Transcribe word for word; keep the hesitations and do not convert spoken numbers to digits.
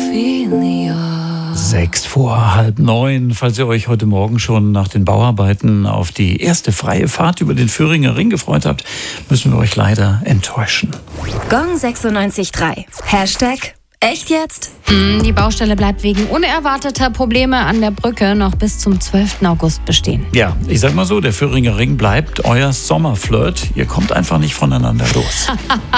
Sechs vor halb neun. Falls ihr euch heute Morgen schon nach den Bauarbeiten auf die erste freie Fahrt über den Föhringer Ring gefreut habt, müssen wir euch leider enttäuschen. Gong sechsundneunzig Komma drei. Hashtag echt jetzt? Die Baustelle bleibt wegen unerwarteter Probleme an der Brücke noch bis zum zwölften August bestehen. Ja, ich sag mal so, der Föhringer Ring bleibt euer Sommerflirt. Ihr kommt einfach nicht voneinander los.